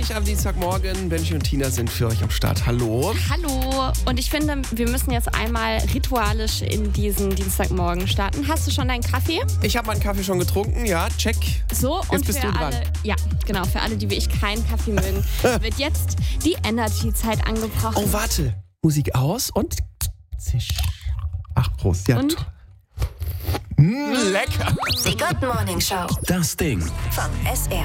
herrlich am Dienstagmorgen. Benji und Tina sind für euch am Start. Hallo. Hallo. Und ich finde, wir müssen jetzt einmal ritualisch in diesen Dienstagmorgen starten. Hast du schon deinen Kaffee? Ich habe meinen Kaffee schon getrunken. Ja, check. So, Jetzt und bist für du dran. alle, ja, genau, für alle, die wie ich keinen Kaffee mögen, wird jetzt die Energy-Zeit angebrochen. Oh, warte. Musik aus und zisch. Ach, Prost. Ja, Und? lecker. Die Good Morning Show. Das Ding. Von SR.